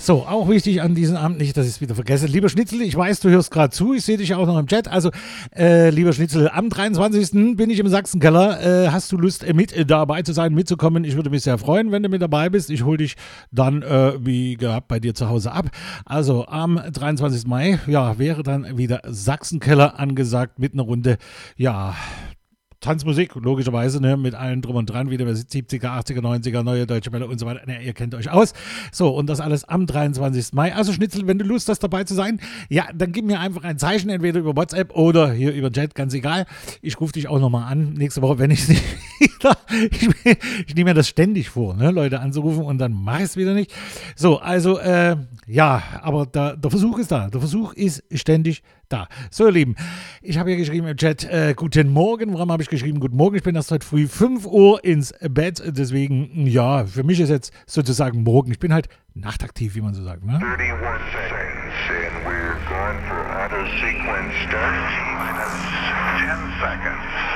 So, auch wichtig an diesem Abend, nicht, dass ich es wieder vergesse. Lieber Schnitzel, ich weiß, du hörst gerade zu, ich sehe dich ja auch noch im Chat. Also, lieber Schnitzel, am 23. bin ich im Sachsenkeller. Hast du Lust, mit dabei zu sein, mitzukommen? Ich würde mich sehr freuen, wenn du mit dabei bist. Ich hole dich dann, wie gehabt, bei dir zu Hause ab. Also, am 23. Mai, ja, wäre dann wieder Sachsenkeller angesagt mit einer Runde, ja, Tanzmusik, logischerweise, ne, mit allen drum und dran, wieder 70er, 80er, 90er, neue Deutsche Welle und so weiter. Ne, ihr kennt euch aus. So, und das alles am 23. Mai. Also Schnitzel, wenn du Lust hast, dabei zu sein, ja, dann gib mir einfach ein Zeichen, entweder über WhatsApp oder hier über Chat, ganz egal. Ich rufe dich auch nochmal an, nächste Woche, wenn ich es nicht wieder, ich nehme mir das ständig vor, ne, Leute anzurufen und dann mache ich es wieder nicht. So, also, ja, aber der Versuch ist da. Der Versuch ist ständig da. So, ihr Lieben, ich habe ja geschrieben im Chat, guten Morgen. Warum habe ich geschrieben, guten Morgen? Ich bin erst heute früh 5 Uhr ins Bett. Deswegen, ja, für mich ist jetzt sozusagen morgen. Ich bin halt nachtaktiv, wie man so sagt. Ne? 31 seconds and we're going for auto sequence start. 10 seconds.